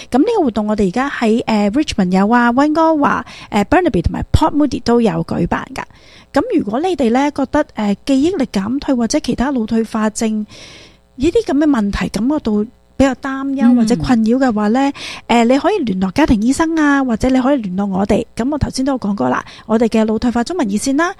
咁呢個活動我哋而家喺Richmond 有啊，溫哥華Burnaby 同埋 Port Moody 都有舉辦㗎。咁如果你哋咧覺得記憶力減退或者其他腦退化症呢啲咁嘅問題感覺到比較擔憂或者困擾嘅話呢，你可以聯絡家庭醫生啊，或者你可以聯絡我哋。咁我頭先都有講過啦，我哋嘅腦退化中文熱線啦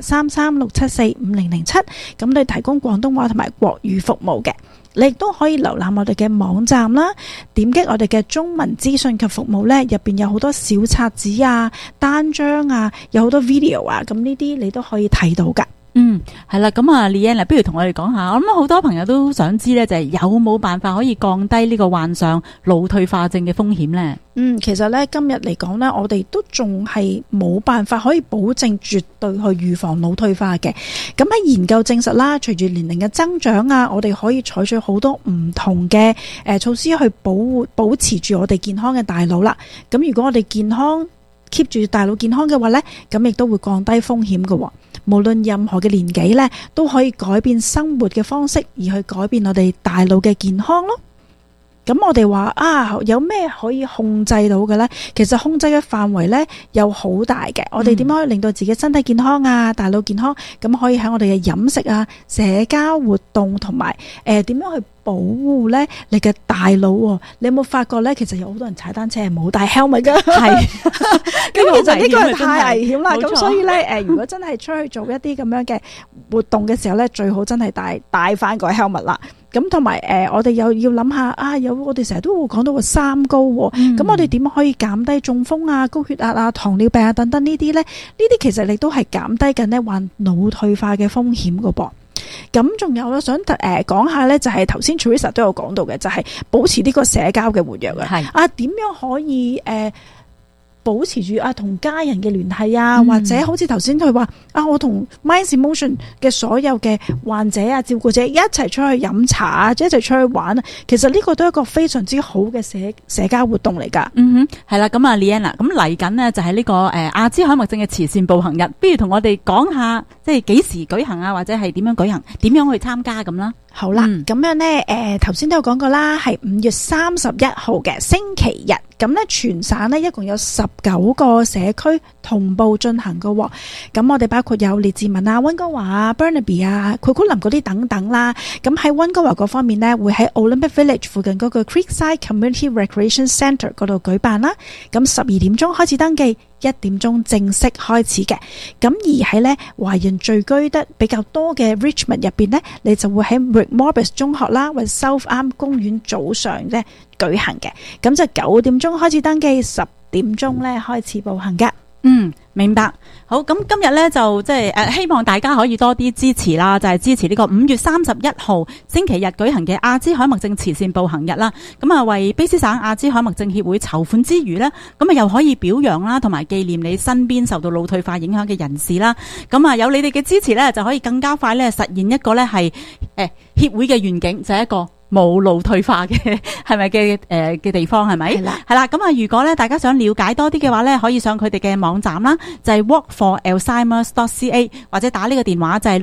，1833674507，咁你提供廣東話同埋國語服務嘅。你亦都可以瀏覽我哋嘅網站啦，點擊我哋嘅中文資訊及服務呢，入邊有好多小冊子啊、單張啊，有好多 video 啊，咁呢啲你都可以睇到噶。 係啦，咁啊 Leanne 不如同我哋講下，我諗好多朋友都想知咧，就係有冇辦法可以降低呢個患上腦退化症嘅風險呢？ 其實咧今日嚟講呢，我哋都仲係冇辦法可以保證絕對去預防腦退化嘅。咁喺研究證實啦，隨住年齡嘅增長啊，我哋可以採取好多唔同嘅措施去保持住我哋健康嘅大腦啦。咁如果我哋健康 keep 住大腦健康嘅話呢，咁亦都會降低風險嘅。無論任何嘅年紀呢，都可以改變生活嘅方式，而去改變我哋大腦嘅健康咯。咁我哋話有咩可以控制到嘅呢？其實控制嘅範圍呢有好大嘅。我哋點樣可以令到自己身體健康啊、大腦健康？咁可以喺我哋嘅飲食啊、社交活動同埋點樣去保護呢你嘅大腦？你有冇發覺呢？其實有好多人踩單車係冇戴 helmet 噶，係咁其實呢個係太危險啦。咁所以呢，如果真係出去做一啲咁樣嘅活動嘅時候呢，最好真係戴翻個 helmet 啦。咁同埋我哋又要諗下我哋成日都會講到個三高咁我哋點可以減低中風啊、高血壓啊、糖尿病啊等等呢啲呢？呢啲其實你都係減低緊呢患腦退化嘅風險噶噃。咁仲有我想講下呢，就係頭先 Teresa 都有講到嘅，就係保持呢個社交嘅活躍嘅。點樣可以保持住同家人嘅聯繫啊，或者好似頭先佢話我同 Minds in Motion 嘅所有嘅患者啊、照顧者一齊出去飲茶啊，一齊出去玩啊，其實呢個都係一個非常之好嘅社交活動嚟噶。 係啦，咁啊 Leanne，咁嚟緊呢就係呢個阿茲海默症嘅慈善步行日，不如同我哋講下即係幾時舉行啊，或者係點樣舉行，點樣去參加咁啦。 好啦，咁樣呢，頭先都有講過啦，係5月31號嘅星期日。咁呢，全省呢一共有19個社區同步進行嘅。咁我哋包括有列治文啊、溫哥華啊、Burnaby 啊、庫庫林嗰啲等等啦。咁喺溫哥華嗰方面呢，會喺 Olympic Village 附近嗰個 Creekside Community Recreation Centre 嗰度舉辦啦。咁12點鐘開始登記，1點鐘正式開始嘅。咁而喺呢華人聚居得比較多嘅 Richmond 入邊呢，你就會喺 Rick Morris 中學啦，或者 South Arm 公園早上呢舉行嘅。咁就9點鐘開始登記，10點鐘呢開始步行嘅。 明白。好，咁今日呢，就即係希望大家可以多啲支持啦，就係支持呢個5月31號星期日舉行嘅阿茲海默症慈善步行日啦。咁啊，為卑詩省阿茲海默症協會籌款之餘呢，咁啊又可以表揚啦，同埋紀念你身邊受到腦退化影響嘅人士啦。咁啊，有你哋嘅支持呢，就可以更加快呢實現一個呢係協會嘅願景，就係一個冇腦退化嘅係咪嘅地方，係咪？係啦。咁啊，如果咧大家想了解多啲嘅話咧，可以上佢哋嘅網站啦，就係 walkforalzheimers.ca， 或者打呢個電話就係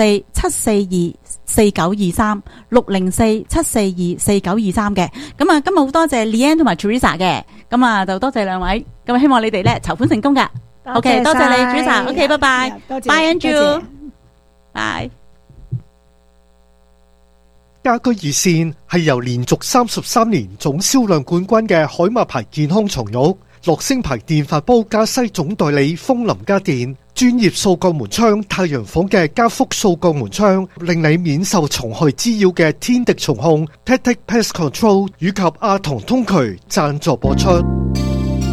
604-742-4923 604-742-4923嘅。咁啊，今日好多謝 Leanne 同埋 Teresa 嘅，咁啊就多謝兩位，咁希望你哋咧籌款成功噶。OK， 多謝你 Teresa。OK， 拜拜。Bye Andrew。Bye。 家居熱線係由連續33年總銷量冠軍嘅海馬牌健康床褥、樂聲牌電飯煲加西總代理風林家電、專業掃鋼門窗太陽房嘅加福掃鋼門窗，令你免受蟲害滋擾嘅天敵蟲控 Tactic Pest Control 以及阿童通渠贊助播出。